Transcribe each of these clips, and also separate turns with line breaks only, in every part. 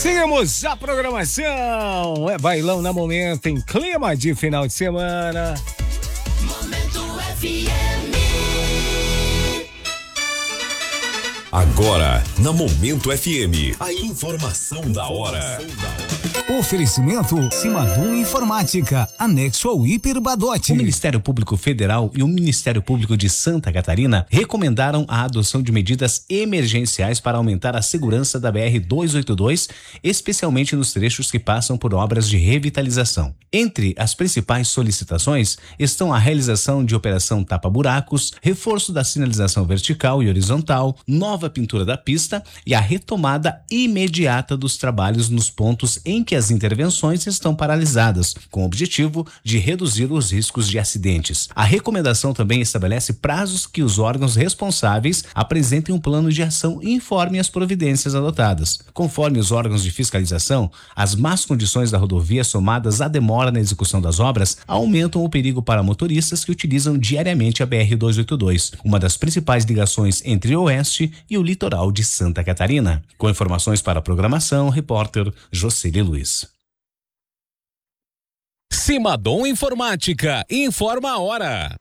Seguimos a programação. É bailão na Momento, em clima de final de semana.
Momento FM.
Agora, na Momento FM, a informação da hora.
Oferecimento Simadum Informática, anexo ao Hiper Badote.
O Ministério Público Federal e o Ministério Público de Santa Catarina recomendaram a adoção de medidas emergenciais para aumentar a segurança da BR-282, especialmente nos trechos que passam por obras de revitalização. Entre as principais solicitações estão a realização de operação tapa-buracos, reforço da sinalização vertical e horizontal, nova pintura da pista e a retomada imediata dos trabalhos nos pontos em que as intervenções estão paralisadas, com o objetivo de reduzir os riscos de acidentes. A recomendação também estabelece prazos que os órgãos responsáveis apresentem um plano de ação e informem as providências adotadas. Conforme os órgãos de fiscalização, as más condições da rodovia somadas à demora na execução das obras aumentam o perigo para motoristas que utilizam diariamente a BR-282, uma das principais ligações entre o oeste e o litoral de Santa Catarina. Com informações para a programação, repórter Jocely Luiz.
Simadum Informática, informa a hora.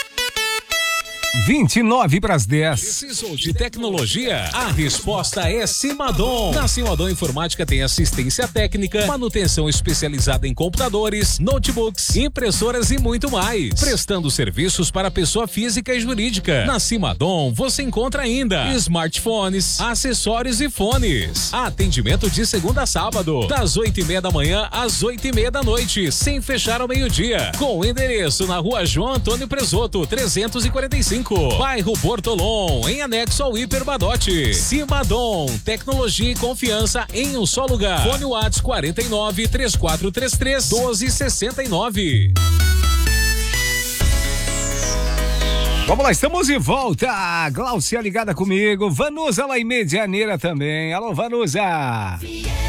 29 para as 10.
Precisou de tecnologia? A resposta é Simadum. Na Simadum Informática tem assistência técnica, manutenção especializada em computadores, notebooks, impressoras e muito mais. Prestando serviços para pessoa física e jurídica. Na Simadum você encontra ainda smartphones, acessórios e fones. Atendimento de segunda a sábado, das 8:30 da manhã às 8:30 da noite, sem fechar ao meio-dia. Com o endereço na Rua João Antônio Presoto, 345. Bairro Bortolom, em anexo ao Hiper Badote. Simadum, tecnologia e confiança em um só lugar. Fone WhatsApp 49 3433 1269.
Vamos lá, estamos de volta. Gláucia ligada comigo. Vanusa lá em Medianeira também. Alô, Vanusa.